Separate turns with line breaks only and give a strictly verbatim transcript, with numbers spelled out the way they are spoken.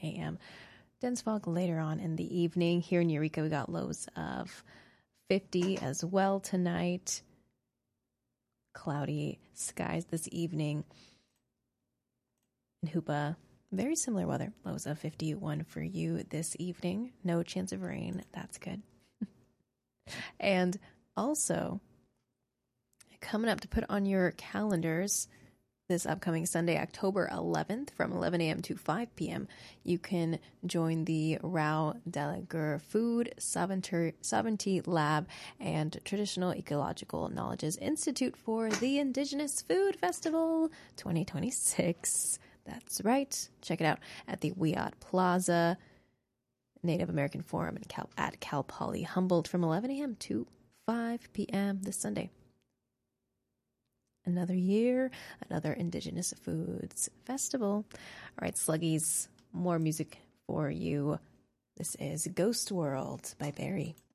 a.m. Dense fog later on in the evening. Here in Eureka, we got lows of fifty as well tonight. Cloudy skies this evening. In Hoopa, very similar weather. Lows of fifty-one for you this evening. No chance of rain. That's good. And also, coming up to put on your calendars this upcoming Sunday, October eleventh, from eleven a.m. to five p.m., you can join the Rao Delagur Food Sovereignty Lab and Traditional Ecological Knowledges Institute for the Indigenous Food Festival twenty twenty-six. That's right. Check it out at the Wiyot Plaza Native American Forum in Cal- at Cal Poly Humboldt from eleven a.m. to five p.m. this Sunday. Another year, another Indigenous Foods Festival. All right, Sluggies, more music for you. This is Ghost World by Barry.